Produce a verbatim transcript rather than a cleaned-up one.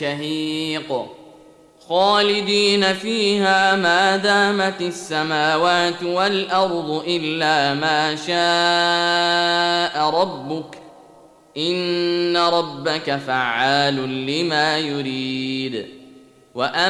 شهيق خالدين فيها ما دامت السماوات والأرض إلا ما شاء ربك إن ربك فعال لما يريد.